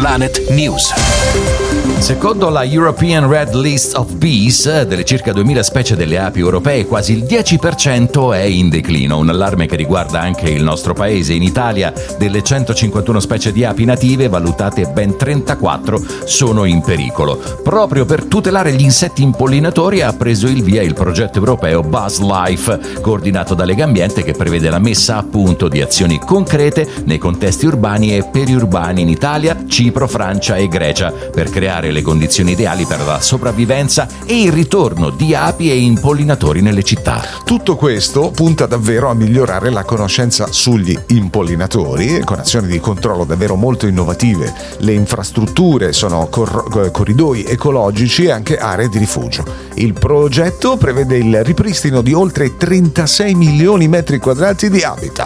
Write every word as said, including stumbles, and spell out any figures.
Planet News. Secondo la European Red List of Bees, delle circa duemila specie delle api europee, quasi il dieci per cento è in declino, un allarme che riguarda anche il nostro paese. In Italia, delle centocinquantuno specie di api native, valutate ben trentaquattro sono in pericolo. Proprio per tutelare gli insetti impollinatori ha preso il via il progetto europeo BuzzLife, coordinato da Legambiente, che prevede la messa a punto di azioni concrete nei contesti urbani e periurbani in Italia, Cipro, Francia e Grecia, per creare le condizioni ideali per la sopravvivenza e il ritorno di api e impollinatori nelle città. Tutto questo punta davvero a migliorare la conoscenza sugli impollinatori, con azioni di controllo davvero molto innovative. Le infrastrutture sono cor- corridoi ecologici e anche aree di rifugio. Il progetto prevede il ripristino di oltre trentasei milioni di metri quadrati di habitat.